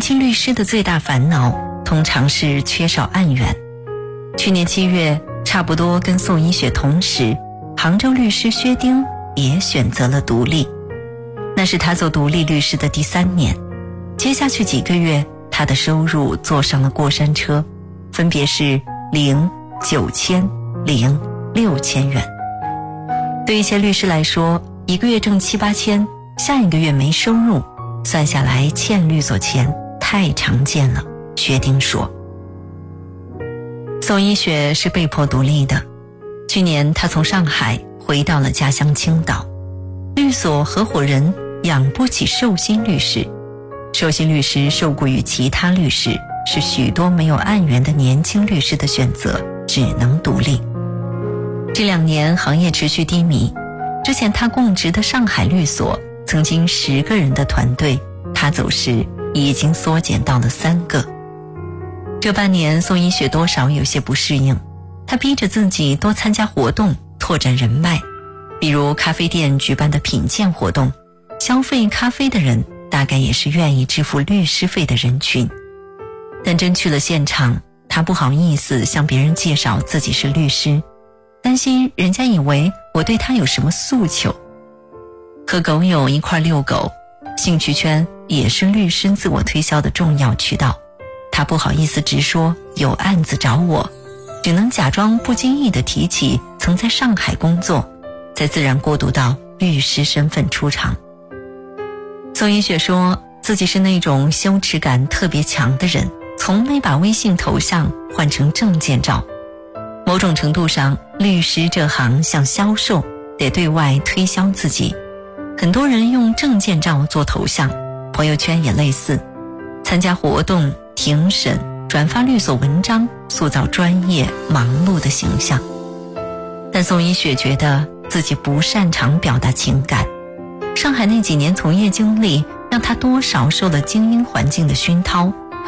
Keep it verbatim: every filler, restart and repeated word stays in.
轻律师的最大烦恼通常是缺少案源。去年七月，差不多跟宋一雪同时，杭州律师薛丁也选择了独立。那是他做独立律师的第三年，接下去几个月，他的收入坐上了过山车，分别是零、九千、零、六千元。对一些律师来说，一个月挣七八千，下一个月没收入，算下来欠律所钱太常见了，薛丁说。宋一雪是被迫独立的。去年她从上海回到了家乡青岛，律所合伙人养不起受薪律师，受薪律师受雇于其他律师，是许多没有案源的年轻律师的选择，只能独立。这两年行业持续低迷，之前他供职的上海律所曾经十个人的团队，他走时已经缩减到了三个。这半年宋一雪多少有些不适应，他逼着自己多参加活动，拓展人脉，比如咖啡店举办的品鉴活动，消费咖啡的人大概也是愿意支付律师费的人群。但真去了现场，他不好意思向别人介绍自己是律师，担心人家以为我对他有什么诉求。和狗友一块遛狗，兴趣圈也是律师自我推销的重要渠道。他不好意思直说有案子找我，只能假装不经意地提起曾在上海工作，再自然过渡到律师身份出场。宋一雪说自己是那种羞耻感特别强的人，从没把微信头像换成证件照。某种程度上，律师这行像销售，得对外推销自己。很多人用证件照做头像，朋友圈也类似，参加活动、庭审、转发律所文章，塑造专业忙碌的形象。但宋一雪觉得自己不擅长表达情感，上海那几年从业经历让她多少受了精英环境的熏陶，